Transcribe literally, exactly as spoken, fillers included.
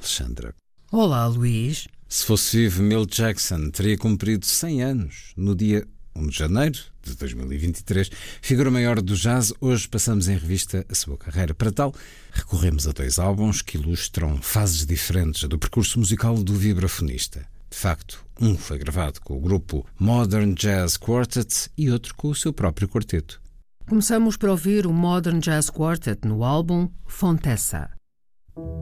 Alexandra. Olá, Luís. Se fosse vivo, Milt Jackson teria cumprido cem anos no dia primeiro de janeiro de dois mil e vinte e três. Figura maior do jazz, hoje passamos em revista a sua carreira. Para tal, recorremos a dois álbuns que ilustram fases diferentes do percurso musical do vibrafonista. De facto, um foi gravado com o grupo Modern Jazz Quartet e outro com o seu próprio quarteto. Começamos por ouvir o Modern Jazz Quartet no álbum Fontessa.